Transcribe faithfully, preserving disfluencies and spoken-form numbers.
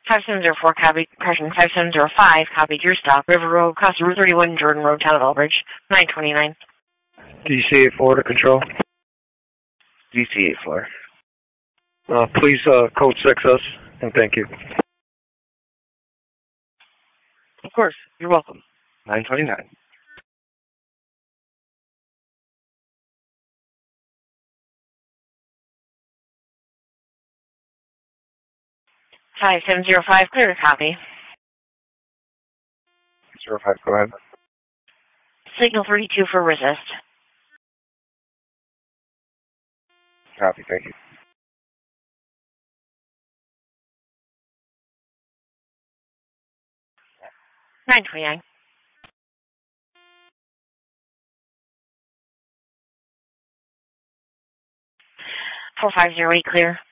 five seven zero four, copy. Correction, five seven zero five, copy. Your stop. River Road, across Route thirty-one, Jordan Road, Town of Elbridge. nine twenty-nine. D C eight four to control. D C eight four. Uh, please uh, code six us, and thank you. Of course. You're welcome. nine twenty-nine. five seven zero five, clear to copy. zero five, go ahead. Signal thirty-two for resist. Copy, thank you. nine twenty-nine. four five zero eight, clear.